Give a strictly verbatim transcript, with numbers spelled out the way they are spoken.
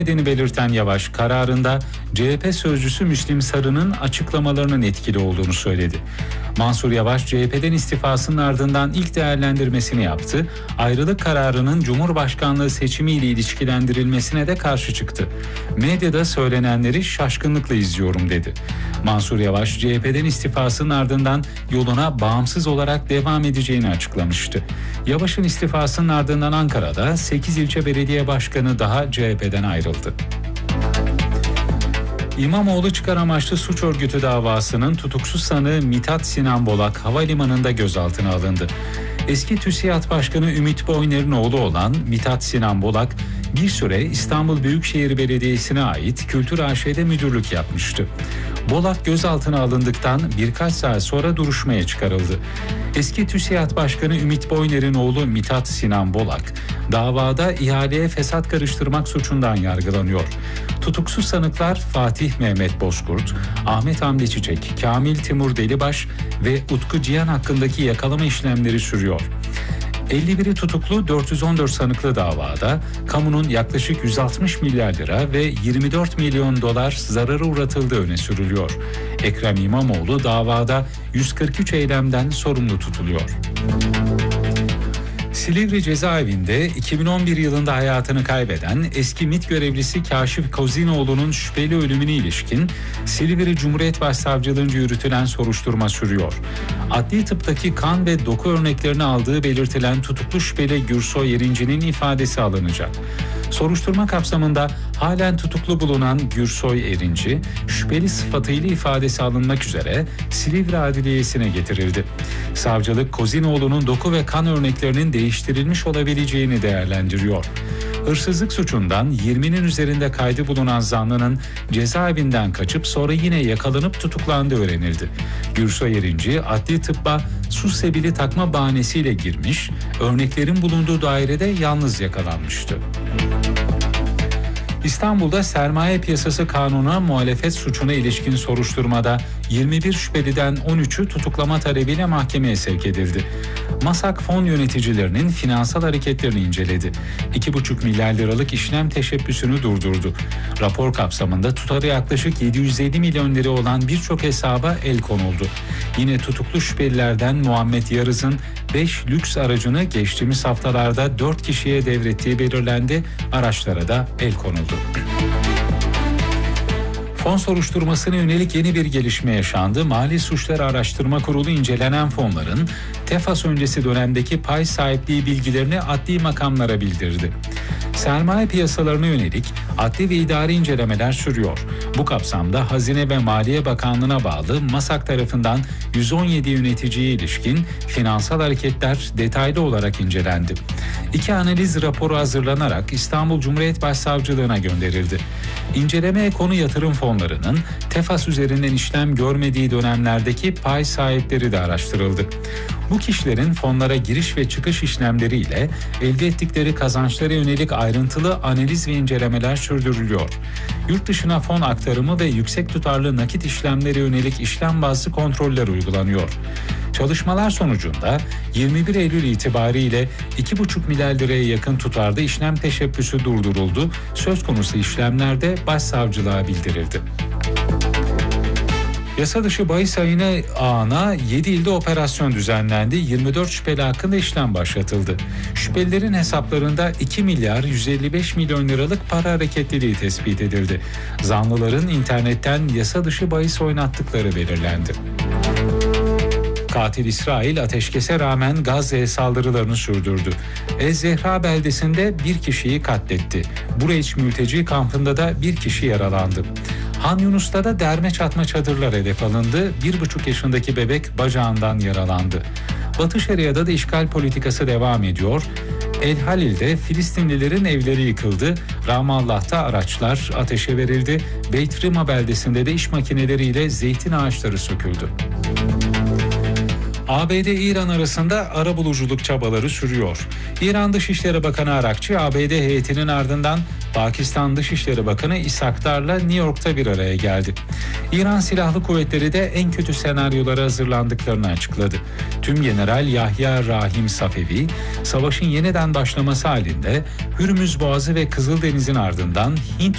belirten Yavaş, kararında C H P sözcüsü Müslim Sarı'nın açıklamalarının etkili olduğunu söyledi. Mansur Yavaş, C H P'den istifasının ardından ilk değerlendirmesini yaptı. Ayrılık kararının Cumhurbaşkanlığı seçimiyle ilişkilendirilmesine de karşı çıktı. Medyada söylenenleri şaşkınlıkla izliyorum dedi. Mansur Yavaş, C H P'den istifasının ardından yoluna bağımsız olarak devam edeceğini açıklamıştı. Yavaş'ın istifasının ardından Ankara'da sekiz ilçe belediye başkanı daha C H P'den ayrıldı. İmamoğlu çıkar amaçlı suç örgütü davasının tutuksuz sanığı Mithat Sinan Bolak havalimanında gözaltına alındı. Eski TÜSİAD Başkanı Ümit Boyner'in oğlu olan Mithat Sinan Bolak, bir süre İstanbul Büyükşehir Belediyesi'ne ait Kültür A Ş'de müdürlük yapmıştı. Bolak gözaltına alındıktan birkaç saat sonra duruşmaya çıkarıldı. Eski TÜSİAD Başkanı Ümit Boyner'in oğlu Mithat Sinan Bolak, davada ihaleye fesat karıştırmak suçundan yargılanıyor. Tutuksuz sanıklar Fatih Mehmet Bozkurt, Ahmet Hamdi Çiçek, Kamil Timur Delibaş ve Utku Cihan hakkındaki yakalama işlemleri sürüyor. elli biri tutuklu dört yüz on dört sanıklı davada kamunun yaklaşık yüz altmış milyar lira ve yirmi dört milyon dolar zararı uğratıldığı öne sürülüyor. Ekrem İmamoğlu davada yüz kırk üç eylemden sorumlu tutuluyor. Silivri cezaevinde iki bin on bir yılında hayatını kaybeden eski MİT görevlisi Kaşif Kozinoğlu'nun şüpheli ölümüne ilişkin Silivri Cumhuriyet Başsavcılığınca yürütülen soruşturma sürüyor. Adli tıptaki kan ve doku örneklerini aldığı belirtilen tutuklu şüpheli Gürsoy Erinci'nin ifadesi alınacak. Soruşturma kapsamında halen tutuklu bulunan Gürsoy Erinci, şüpheli sıfatıyla ifadesi alınmak üzere Silivri Adliyesi'ne getirildi. Savcılık, Kozinoğlu'nun doku ve kan örneklerinin değiştirilmiş olabileceğini değerlendiriyor. Hırsızlık suçundan yirminin üzerinde kaydı bulunan zanlının cezaevinden kaçıp sonra yine yakalanıp tutuklandığı öğrenildi. Gürsoy Erinci, adli tıbba su sebili takma bahanesiyle girmiş, örneklerin bulunduğu dairede yalnız yakalanmıştı. İstanbul'da sermaye piyasası kanununa muhalefet suçuna ilişkin soruşturmada yirmi bir şüpheliden on üçü tutuklama talebiyle mahkemeye sevk edildi. MASAK fon yöneticilerinin finansal hareketlerini inceledi. iki buçuk milyar liralık işlem teşebbüsünü durdurdu. Rapor kapsamında tutarı yaklaşık yedi yüz elli milyon lira olan birçok hesaba el konuldu. Yine tutuklu şüphelilerden Muhammed Yarız'ın beş lüks aracını geçtiğimiz haftalarda dört kişiye devrettiği belirlendi. Araçlara da el konuldu. Fon soruşturmasına yönelik yeni bir gelişme yaşandı. Mali Suçlar Araştırma Kurulu incelenen fonların Tefas öncesi dönemdeki pay sahipliği bilgilerini adli makamlara bildirdi. Sermaye piyasalarına yönelik adli ve idari incelemeler sürüyor. Bu kapsamda Hazine ve Maliye Bakanlığı'na bağlı MASAK tarafından yüz on yedi yöneticiye ilişkin finansal hareketler detaylı olarak incelendi. İki analiz raporu hazırlanarak İstanbul Cumhuriyet Başsavcılığına gönderildi. İncelemeye konu yatırım fonlarının Tefas üzerinden işlem görmediği dönemlerdeki pay sahipleri de araştırıldı. Bu kişilerin fonlara giriş ve çıkış işlemleriyle elde ettikleri kazançlara yönelik ayrıntılı analiz ve incelemeler sürdürülüyor. Yurt dışına fon aktarımı ve yüksek tutarlı nakit işlemlere yönelik işlem bazlı kontroller uygulanıyor. Çalışmalar sonucunda yirmi bir Eylül itibariyle iki buçuk milyar liraya yakın tutarda işlem teşebbüsü durduruldu. Söz konusu işlemler de başsavcılığa bildirildi. Yasa dışı bahis ayını ağına yedi ilde operasyon düzenlendi. yirmi dört şüpheli hakkında işlem başlatıldı. Şüphelilerin hesaplarında iki milyar yüz elli beş milyon liralık para hareketliliği tespit edildi. Zanlıların internetten yasa dışı bahis oynattıkları belirlendi. Katil İsrail ateşkese rağmen Gazze'ye saldırılarını sürdürdü. Ez-Zehra beldesinde bir kişiyi katletti. Bureç mülteci kampında da bir kişi yaralandı. Han Yunus'ta da derme çatma çadırlar hedef alındı. Bir buçuk yaşındaki bebek bacağından yaralandı. Batı Şeria'da da işgal politikası devam ediyor. El Halil'de Filistinlilerin evleri yıkıldı. Ramallah'ta araçlar ateşe verildi. Beit Rima beldesinde de iş makineleriyle zeytin ağaçları söküldü. A B D-İran arasında arabuluculuk çabaları sürüyor. İran Dışişleri Bakanı Arakçı, A B D heyetinin ardından Pakistan Dışişleri Bakanı İshakdar'la New York'ta bir araya geldi. İran Silahlı Kuvvetleri de en kötü senaryolara hazırlandıklarını açıkladı. Tümgeneral Yahya Rahim Safevi, savaşın yeniden başlaması halinde Hürmüz Boğazı ve Kızıldeniz'in ardından Hint